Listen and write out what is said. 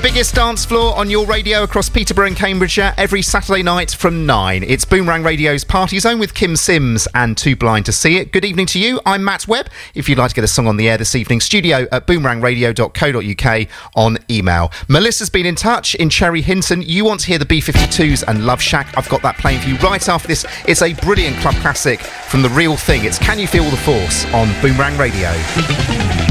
biggest dance floor on your radio across Peterborough and Cambridgeshire every Saturday night from 9. It's Boomerang Radio's Party Zone with Kim Sims and Too Blind to See It. Good evening to you. I'm Matt Webb. If you'd like to get a song on the air this evening, studio@boomerangradio.co.uk on email. Melissa's been in touch in Cherry Hinton. You want to hear the B-52s and Love Shack? I've got that playing for you right after this. It's a brilliant club classic from The Real Thing. It's Can You Feel the Force on Boomerang Radio.